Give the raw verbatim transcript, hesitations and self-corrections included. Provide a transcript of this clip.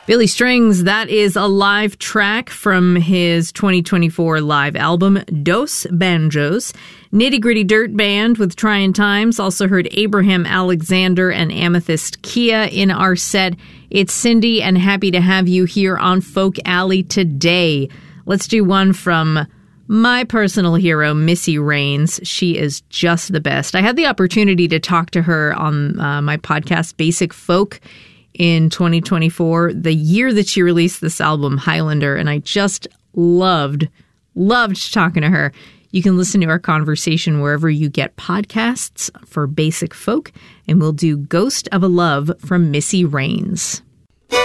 Billy Strings, that is a live track from his twenty twenty-four live album, Dos Banjos. Nitty Gritty Dirt Band with Tryin' Times. Also heard Abraham Alexander and Amethyst Kia in our set. It's Cindy, and happy to have you here on Folk Alley today. Let's do one from my personal hero, Missy Raines. She is just the best. I had the opportunity to talk to her on uh, my podcast, Basic Folk, in twenty twenty-four, the year that she released this album, Highlander, and I just loved, loved talking to her. You can listen to our conversation wherever you get podcasts for Basic Folk, and we'll do Ghost of a Love from Missy Raines.